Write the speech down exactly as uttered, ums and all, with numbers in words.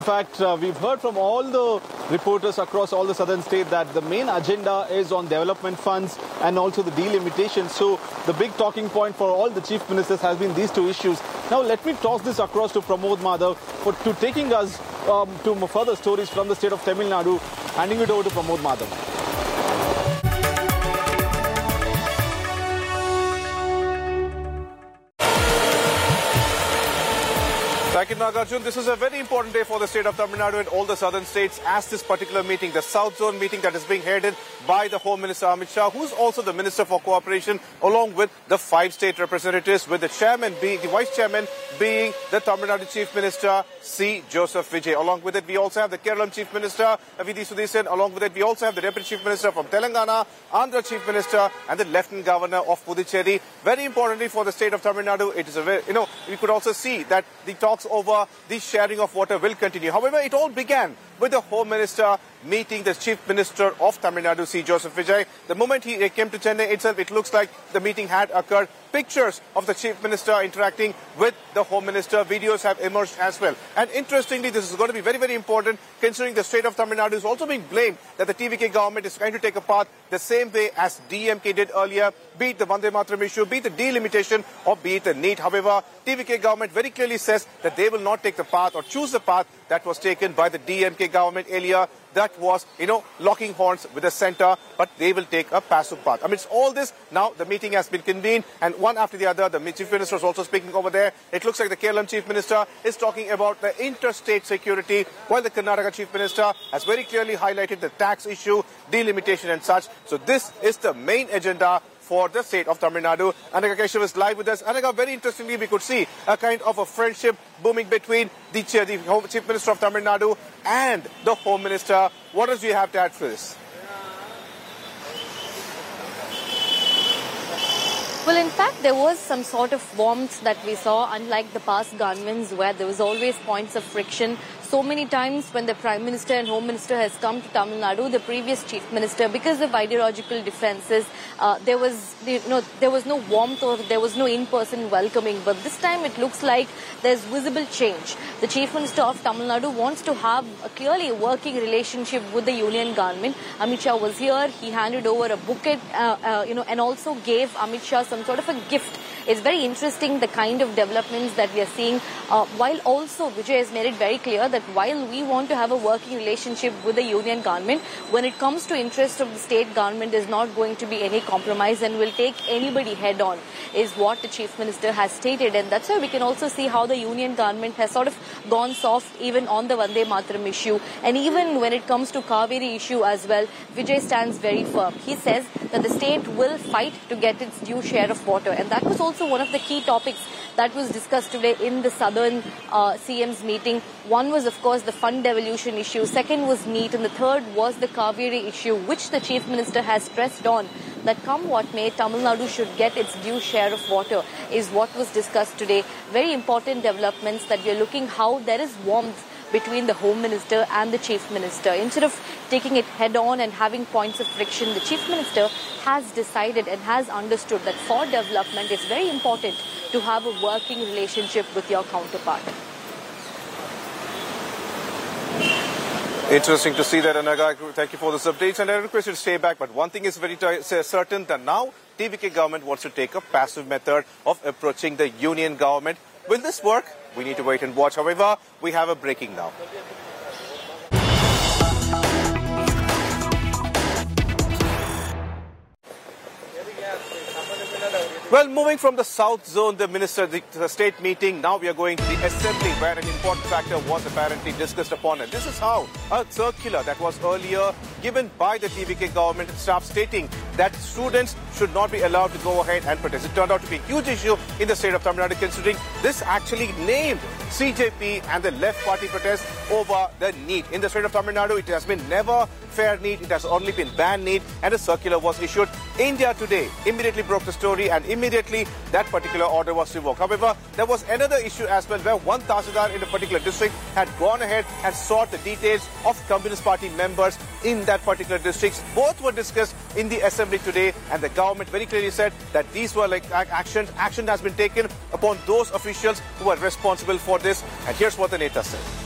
In fact, uh, we've heard from all the reporters across all the southern state that the main agenda is on development funds and also the delimitation. So the big talking point for all the chief ministers has been these two issues. Now let me toss this across to Pramod Madhav for to taking us um, to further stories from the state of Tamil Nadu. Handing it over to Pramod Madhav. Thank you, Nagarjun. This is a very important day for the state of Tamil Nadu and all the southern states as this particular meeting, the South Zone meeting that is being headed by the Home Minister Amit Shah, who's also the Minister for Cooperation, along with the five state representatives, with the chairman being, the vice chairman being the Tamil Nadu Chief Minister, C. Joseph Vijay. Along with it, we also have the Kerala Chief Minister, Vidhi Sudhisan. Along with it, we also have the Deputy Chief Minister from Telangana, Andhra Chief Minister, and the Lieutenant Governor of Puducherry. Very importantly for the state of Tamil Nadu, it is a very, you know, we could also see that the talks over the sharing of water will continue. However, it all began with the Home Minister meeting the Chief Minister of Tamil Nadu, C. Joseph Vijay. The moment he came to Chennai itself, it looks like the meeting had occurred. Pictures of the Chief Minister interacting with the Home Minister, videos have emerged as well. And interestingly, this is going to be very, very important considering the state of Tamil Nadu is also being blamed that the T V K government is trying to take a path the same way as D M K did earlier, be it the Vande Mataram issue, be it the delimitation or be it the NEET. However, T V K government very clearly says that they will not take the path or choose the path that was taken by the D M K government earlier. That was, you know, locking horns with the centre, but they will take a passive path. Amidst all this, now the meeting has been convened, and one after the other, the Chief Minister is also speaking over there. It looks like the Kerala Chief Minister is talking about the interstate security, while the Karnataka Chief Minister has very clearly highlighted the tax issue, delimitation and such. So this is the main agenda for the state of Tamil Nadu. Anaga Keshav is live with us. Anaga, very interestingly, we could see a kind of a friendship booming between the, the Home Chief Minister of Tamil Nadu and the Home Minister. What else do you have to add for this? Well, in fact, there was some sort of warmth that we saw, unlike the past governments where there was always points of friction. So many times when the Prime Minister and Home Minister has come to Tamil Nadu, the previous Chief Minister, because of ideological differences, uh, there was you know, there was no warmth or there was no in-person welcoming. But this time it looks like there's visible change. The Chief Minister of Tamil Nadu wants to have a clearly working relationship with the Union government. Amit Shah was here. He handed over a bouquet, uh, uh, you know, and also gave Amit Shah some sort of a gift. It's very interesting the kind of developments that we are seeing, uh, while also Vijay has made it very clear that while we want to have a working relationship with the union government, when it comes to interest of the state government, there's not going to be any compromise and will take anybody head on, is what the Chief Minister has stated. And that's why we can also see how the union government has sort of gone soft even on the Vande Mataram issue. And even when it comes to Kaveri issue as well, Vijay stands very firm. He says that the state will fight to get its due share of water. And that was also one of the key topics that was discussed today in the Southern uh, C M's meeting. One was, of course, the fund devolution issue. Second was NEET. And the third was the Kaveri issue, which the Chief Minister has pressed on that come what may, Tamil Nadu should get its due share of water, is what was discussed today. Very important developments that we are looking how there is warmth between the Home Minister and the Chief Minister. Instead of taking it head on and having points of friction, the Chief Minister has decided and has understood that for development it's very important to have a working relationship with your counterpart. Interesting to see that, Anaga. Thank you for this update. And I request you to stay back. But one thing is very certain that now T V K government wants to take a passive method of approaching the union government. Will this work? We need to wait and watch. However, we have a breaking now. Well, moving from the South Zone, the Minister, the, the state meeting, now we are going to the Assembly, where an important factor was apparently discussed upon. And this is how a circular that was earlier given by the T V K government staff stating that students should not be allowed to go ahead and protest. It turned out to be a huge issue in the state of Tamil Nadu, considering this actually named C J P and the left party protest over the NEET. In the state of Tamil Nadu, it has been never fair NEET. It has only been banned NEET, and a circular was issued. India Today immediately broke the story, and immediately that particular order was revoked. However, there was another issue as well, where one Tahsildar in a particular district had gone ahead and sought the details of Communist Party members in that particular district. Both were discussed in the Assembly today, and the government very clearly said that these were like actions. Action has been taken upon those officials who are responsible for this. And here's what the Neta said.